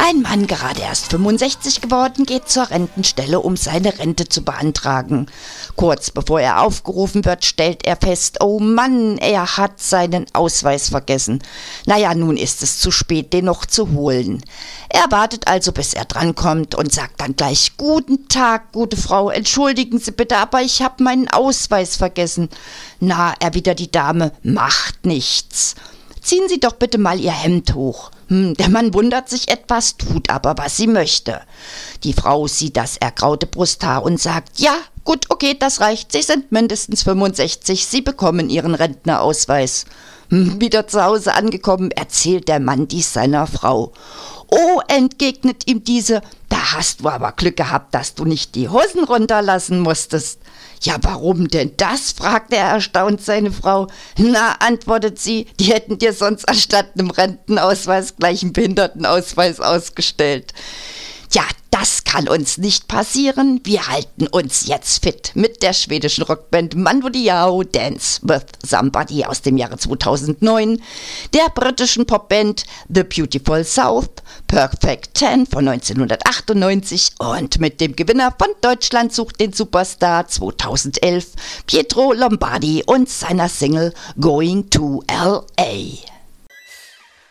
Ein Mann, gerade erst 65 geworden, geht zur Rentenstelle, um seine Rente zu beantragen. Kurz bevor er aufgerufen wird, stellt er fest, oh Mann, er hat seinen Ausweis vergessen. Naja, nun ist es zu spät, den noch zu holen. Er wartet also, bis er drankommt und sagt dann gleich, guten Tag, gute Frau, entschuldigen Sie bitte, aber ich habe meinen Ausweis vergessen. Na, erwidert die Dame, macht nichts. Ziehen Sie doch bitte mal Ihr Hemd hoch. Der Mann wundert sich etwas, tut aber, was sie möchte. Die Frau sieht das ergraute Brusthaar und sagt, ja, gut, okay, das reicht, Sie sind mindestens 65, Sie bekommen Ihren Rentnerausweis. Wieder zu Hause angekommen, erzählt der Mann dies seiner Frau. Oh, entgegnet ihm diese, da hast du aber Glück gehabt, dass du nicht die Hosen runterlassen musstest. Ja, warum denn das? fragt er erstaunt seine Frau. Na, antwortet sie, die hätten dir sonst anstatt einem Rentenausweis gleich einen Behindertenausweis ausgestellt. Ja, das kann uns nicht passieren. Wir halten uns jetzt fit mit der schwedischen Rockband Mando Diao Dance with Somebody aus dem Jahre 2009, der britischen Popband The Beautiful South, Perfect 10 von 1998 und mit dem Gewinner von Deutschland sucht den Superstar 2011, Pietro Lombardi und seiner Single Going to L.A.